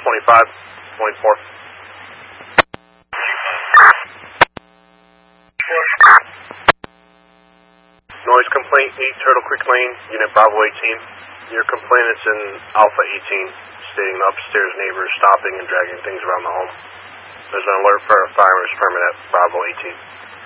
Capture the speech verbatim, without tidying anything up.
twenty-five, twenty-four. Noise complaint, eight Turtle Creek Lane, Unit Bravo eighteen. Your complainant's in Alpha eighteen, stating the upstairs neighbor is stopping and dragging things around the home. There's an alert for a firearms permit at Bravo eighteen.